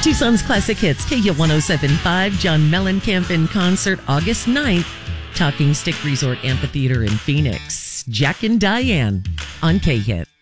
Tucson's Classic Hits, KHIT 107.5, John Mellencamp in concert August 9th, Talking Stick Resort Amphitheater in Phoenix. Jack and Diane on KHIT.